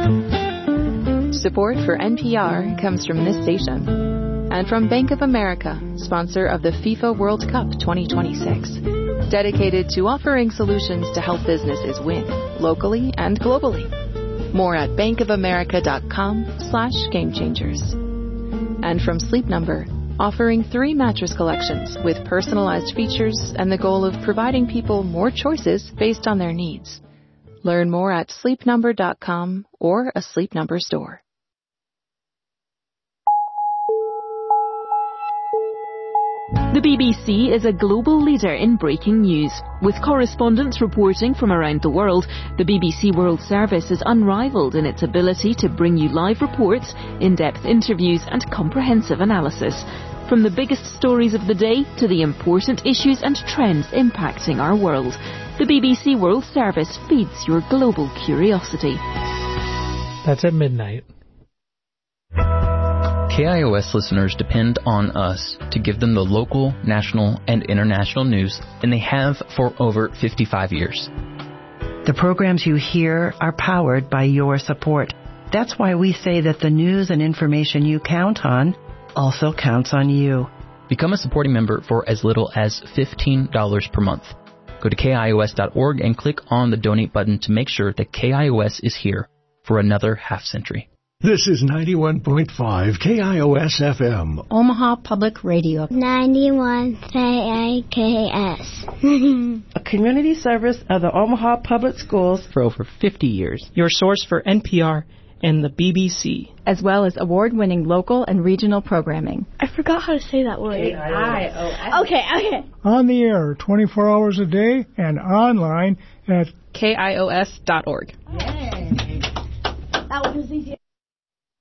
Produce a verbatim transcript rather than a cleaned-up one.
Support for N P R comes from this station and from Bank of America, sponsor of the FIFA World Cup twenty twenty-six, dedicated to offering solutions to help businesses win locally and globally. More at bankofamerica.com slash game changers. And from Sleep Number, offering three mattress collections with personalized features and the goal of providing people more choices based on their needs. Learn more at sleep number dot com or a Sleep Number store. The B B C is a global leader in breaking news. With correspondents reporting from around the world, the B B C World Service is unrivaled in its ability to bring you live reports, in-depth interviews and comprehensive analysis. From the biggest stories of the day to the important issues and trends impacting our world, the B B C World Service feeds your global curiosity. That's at midnight. K I O S listeners depend on us to give them the local, national, and international news, and they have for over fifty-five years. The programs you hear are powered by your support. That's why we say that the news and information you count on also counts on you. Become a supporting member for as little as fifteen dollars per month. Go to K I O S dot org and click on the donate button to make sure that K I O S is here for another half century. This is ninety-one point five K I O S F M. Omaha Public Radio. ninety-one K I K S. A community service of the Omaha Public Schools for over fifty years. Your source for N P R and the B B C. As well as award-winning local and regional programming. I forgot how to say that word. K I O S. Okay, okay. On the air twenty-four hours a day and online at K I O S dot org. Yay. That was easy.